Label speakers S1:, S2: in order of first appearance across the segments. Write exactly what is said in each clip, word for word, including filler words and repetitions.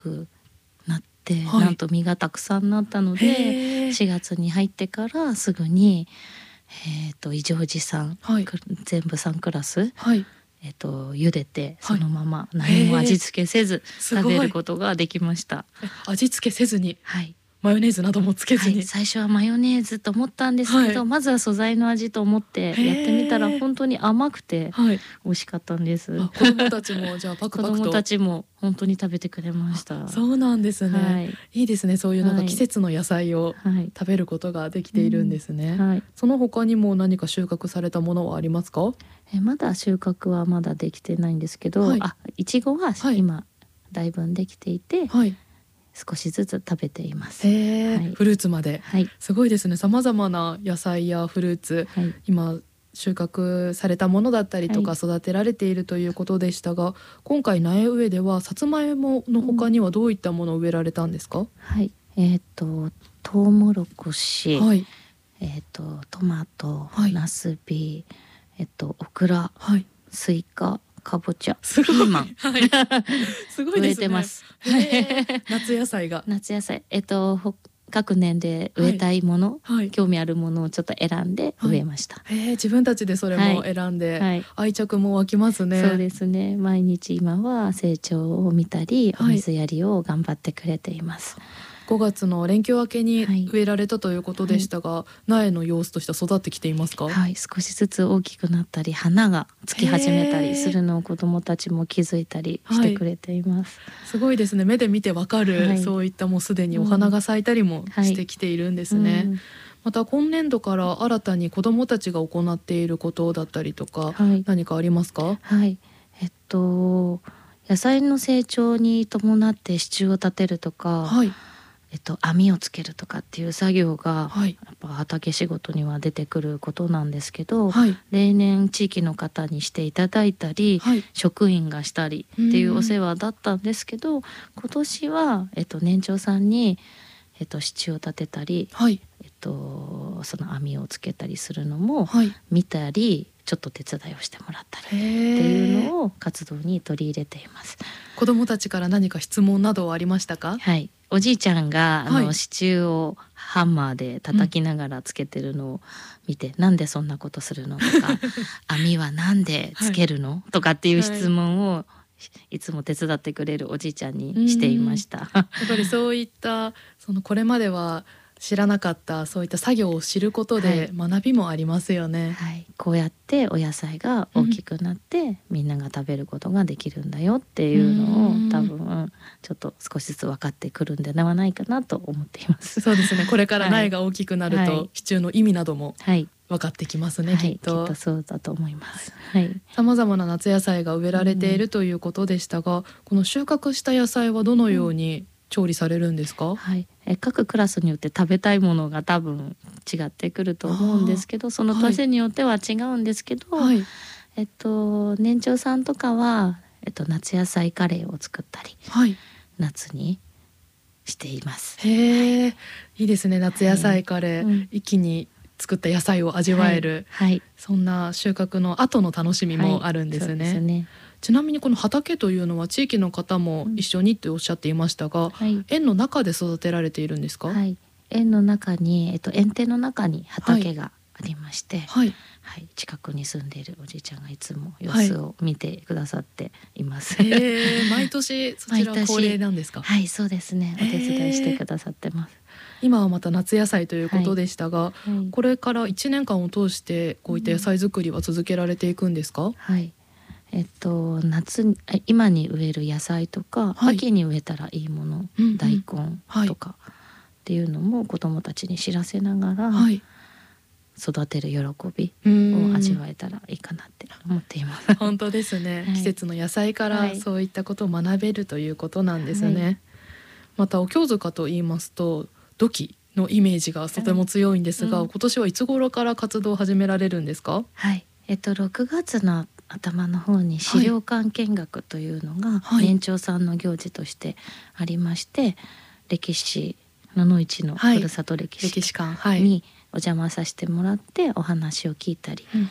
S1: なって、
S2: はい、
S1: なんと実がたくさんなったのでしがつに入ってからすぐに、えー、と異常寺さん、
S2: はい、
S1: 全部さんクラス、
S2: はい
S1: えー、と茹でて
S2: はい
S1: そのまま何も味付けせず
S2: すごい
S1: 食べることができました。
S2: 味付けせずに、
S1: はい、
S2: マヨネーズなどもつけずに、
S1: はい、最初はマヨネーズと思ったんですけど、
S2: はい、
S1: まずは素材の味と思ってやってみたら本当に甘くて
S2: はい、
S1: 美味しかったんです。
S2: あ、子供たちもじゃあパク
S1: 子
S2: パクと。
S1: 供たちも本当に食べてくれました。
S2: そうなんですね、
S1: はい、
S2: いいですね。そういうなんか
S1: はい
S2: 季節の野菜を
S1: はい、
S2: 食べることができているんですね、
S1: うんはい、
S2: その他にも何か収穫されたものはありますか？
S1: えまだ収穫はまだできてないんですけど、
S2: はい、
S1: あ、いちごは
S2: はい、
S1: 今だいぶできていて、
S2: はい、
S1: 少しずつ食べています。
S2: へー、
S1: はい、
S2: フルーツまで、
S1: はい、
S2: すごいですね。さまざまな野菜やフルーツ、
S1: はい、
S2: 今収穫されたものだったりとか
S1: はい
S2: 育てられているということでしたが、今回苗植えではさつまいもの他にはどういったものを植えられたんですか？
S1: はい、えっ、とトウモロコシ、
S2: はい、
S1: えっ、とトマト、
S2: はい
S1: ナスビ、えっ、とオクラ、
S2: はい、
S1: スイカ、かぼちゃ、
S2: すごい、
S1: ピーマン
S2: はい、すごいですね。
S1: 植えてます。
S2: へー、夏野菜が、
S1: 夏野菜、えっ、とほ各年で植えたいもの、
S2: はい、
S1: 興味あるものをちょっと選んで植えました。
S2: へー、自分たちでそれも選んで、
S1: はい、
S2: 愛着も湧きますね。
S1: そうですね。毎日今は成長を見たり、お
S2: はい
S1: 水やりを頑張ってくれています。
S2: ごがつの連休明けに
S1: はい
S2: 植えられたということでしたが、苗の様子としては育ってきていますか？
S1: はい、少しずつ大きくなったり花がつき始めたりするのを子どもたちも気づいたりしてくれています。
S2: すごいですね。目で見てわかる、
S1: はい
S2: そういったもうすでにお花が咲いたりもしてきているんですね、
S1: うん
S2: また今年度から新たに子どもたちが行っていることだったりとか、
S1: はい、
S2: 何かありますか？
S1: はい、えっと野菜の成長に伴って支柱を立てるとか、
S2: はい
S1: えっと、網をつけるとかっていう作業が、
S2: はい、
S1: やっぱ畑仕事には出てくることなんですけど、
S2: はい
S1: 例年地域の方にしていただいたり、
S2: はい、
S1: 職員がしたりっていうお世話だったんですけど、今年は、えっと、年長さんに、えっと、支柱を立てたり、
S2: はい
S1: えっと、その網をつけたりするのも
S2: はい
S1: 見たり、ちょっと手伝いをしてもらったりって
S2: へ
S1: いう
S2: ー、
S1: のを活動に取り入れています。
S2: 子どもたちから何か質問などはありましたか？
S1: はい、おじいちゃんがあの、
S2: はい
S1: 支柱をハンマーで叩きながらつけてるのを見て、なんでそんなことするのとか網はなんでつけるの、とかっていう質問をいつも手伝ってくれるおじいちゃんにしていました。
S2: やっぱりそういったそのこれまでは知らなかったそういった作業を知ることで学びもありますよね、
S1: はい、こうやってお野菜が大きくなって、うん、みんなが食べることができるんだよっていうのを多分ちょっと少しずつ分かってくるんではないかなと思っています。
S2: そうですね。これから苗が大きくなると、
S1: はい、
S2: 支柱の意味なども分かってきますね、
S1: はい、
S2: きっと。
S1: きっとそうだと思います。はい。
S2: さまざまな夏野菜が植えられているということでしたが、うん、この収穫した野菜はどのように調理されるんですか？
S1: うん、はい、え各クラスによって食べたいものが多分違ってくると思うんですけど、その年によっては違うんですけど、はい、えっと年長さんとかは、えっと、夏野菜カレーを作ったり、はい、夏にしています。
S2: へえ、はい、いいですね。夏野菜カレー、はい、うん、一気に作った野菜を味わえる、はいはい、そんな収穫の後の楽しみもあるんですね。はい、そうですね。ちなみにこの畑というのは地域の方も一緒にっておっしゃっていましたが、うん、はい、園の中で育てられているんですか？
S1: はい、園の中に、えっと、園庭の中に畑がありまして、はいはい、近くに住んでいるおじいちゃんがいつも様子を見てくださっています。
S2: はい、えー、毎年そちら恒例なんですか？
S1: はい、そうですね。お手伝いしてくださってます。
S2: 今はまた夏野菜ということでしたが、はいはい、これからいちねんかんを通してこういった野菜作りは続けられていくんですか？うん、
S1: はい、えっと、夏今に植える野菜とか、はい、秋に植えたらいいもの、うんうん、大根とかっていうのも子どもたちに知らせながら、はい、育てる喜びを味わえたらいいかなって思っています。
S2: 本当ですね、はい、季節の野菜からそういったことを学べるということなんですね、はい、またお経塚と言いますと土器のイメージがとても強いんですが、うん、今年はいつ頃から活動を始められるんですか？はい、
S1: えっと、ろくがつの頭の方に資料館見学というのが年長さんの行事としてありまして、はい、歴史野々市のふるさと歴史にお邪魔させてもらってお話を聞いたり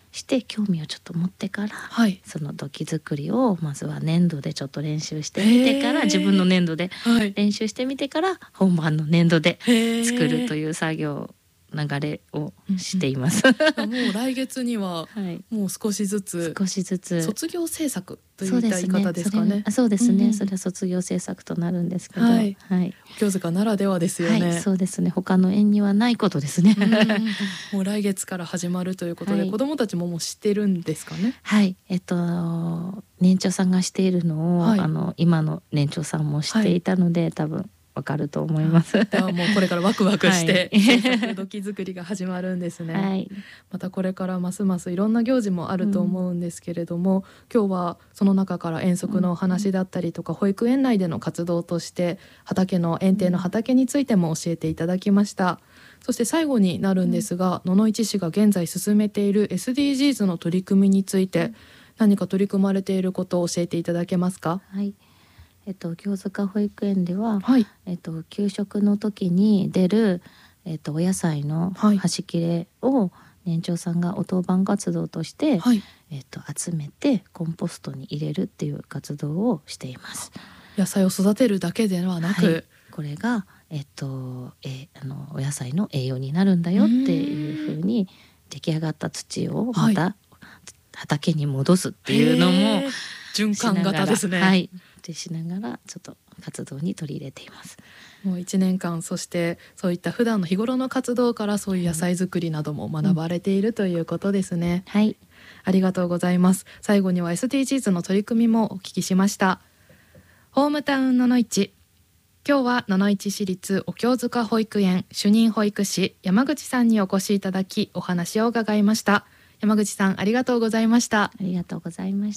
S1: して興味をちょっと持ってから、
S2: はい、
S1: その土器作りをまずは粘土でちょっと練習してみてから、自分の粘土で練習してみてから本番の粘土で作るという作業流れをしています、
S2: うんうん、もう来月にはもう少しずつ、
S1: 少しずつ
S2: 卒業制作といった言い方ですかね。
S1: そうですね、それは卒業制作となるんですけど、はいはい、
S2: 清塚ならではですよね、
S1: はい、そうですね、他の園にはないことですね。
S2: うんもう来月から始まるということで、はい、子どもたちももう知ってるんですかね。
S1: はい、えっと年長さんがしているのを、はい、あの今の年長さんも知っていたので、はい、多分わかると思います。
S2: ではもうこれからワクワクして制作土器作りが始まるんですね、はい、またこれからますますいろんな行事もあると思うんですけれども、うん、今日はその中から遠足のお話だったりとか、うん、保育園内での活動として畑の園庭の畑についても教えていただきました。そして最後になるんですが、うん、野々市市が現在進めている エスディージーズ の取り組みについて何か取り組まれていることを教えていただけますか。
S1: はい、えっと、清塚保育園では、
S2: はい、
S1: えっと、給食の時に出る、えっと、お野菜の端切れを年長さんがお当番活動として、はい、えっと、集めてコンポストに入れるっていう活動をしています。
S2: 野菜を育てるだけではなく、はい、
S1: これが、えっとえあのお野菜の栄養になるんだよっていうふうに出来上がった土をまた畑に戻すっていうのも
S2: 循環型ですね。
S1: はい、でしながらちょっと活動に取り入れています。
S2: もういちねんかん、そしてそういった普段の日頃の活動からそういう野菜作りなども学ばれているということですね、
S1: うん、はい、
S2: ありがとうございます。最後には エスディージーズ の取り組みもお聞きしました。ホームタウン野々市、今日は野々市市立お京塚保育園主任保育士山口さんにお越しいただきお話を伺いました。山口さん、ありがとうございました。
S1: ありがとうございました。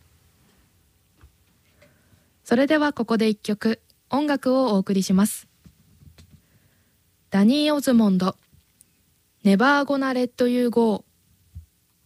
S2: それではここで一曲音楽をお送りします。ダニー・オズモンド、ネバーゴナレットユーゴー。